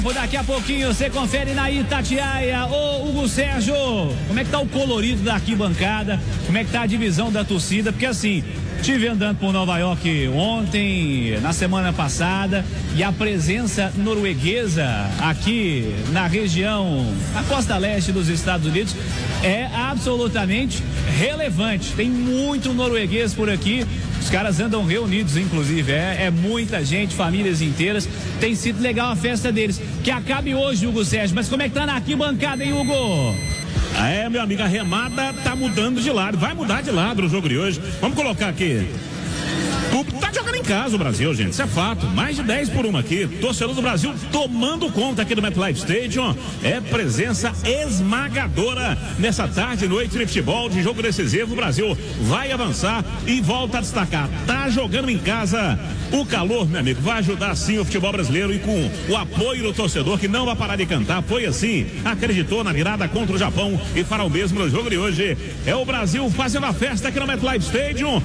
Daqui a pouquinho você confere na Itatiaia. Ô Hugo Sérgio, como é que tá o colorido da arquibancada? Como é que tá a divisão da torcida? Porque assim, estive andando por Nova York ontem, na semana passada, e a presença norueguesa aqui na região, na costa leste dos Estados Unidos, é absolutamente relevante. Tem muito norueguês por aqui. Os caras andam reunidos, inclusive, é muita gente, famílias inteiras. Tem sido legal a festa deles. Que acabe hoje, Hugo Sérgio, mas como é que tá na arquibancada, hein, Hugo? Meu amigo, a remada tá mudando de lado, vai mudar de lado no jogo de hoje. Vamos colocar aqui. Tá jogando em casa o Brasil, gente, isso é fato. Mais de 10-1 aqui. Torcedor do Brasil tomando conta aqui do MetLife Stadium. É presença esmagadora nessa tarde e noite de futebol, de jogo decisivo. O Brasil vai avançar e volta a destacar. Tá jogando em casa. O calor, meu amigo, vai ajudar sim o futebol brasileiro, e com o apoio do torcedor que não vai parar de cantar. Foi assim, acreditou na virada contra o Japão e fará o mesmo no jogo de hoje. É o Brasil fazendo a festa aqui no MetLife Stadium.